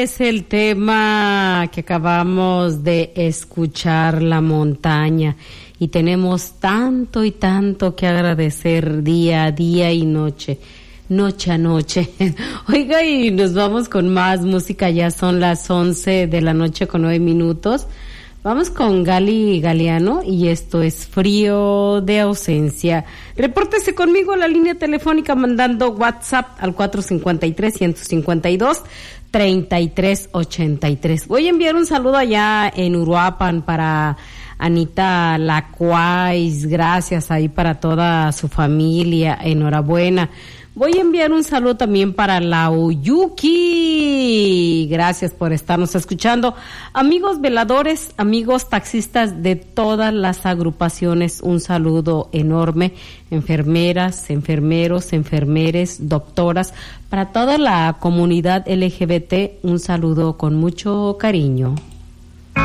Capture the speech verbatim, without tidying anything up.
es el tema que acabamos de escuchar, la montaña. Y tenemos tanto y tanto que agradecer día a día y noche, noche a noche. Oiga, y nos vamos con más música, ya son las once de la noche con nueve minutos. Vamos con Gali Galeano y esto es Frío de Ausencia. Repórtese conmigo a la línea telefónica mandando WhatsApp al cuatro cinco tres, uno cinco dos, tres tres ocho tres. Voy a enviar un saludo allá en Uruapan para Anita Lacuais, gracias ahí para toda su familia, enhorabuena. Voy a enviar un saludo también para la Oyuki, gracias por estarnos escuchando. Amigos veladores, amigos taxistas de todas las agrupaciones, un saludo enorme. Enfermeras, enfermeros, enfermeres, doctoras, para toda la comunidad L G B T, un saludo con mucho cariño.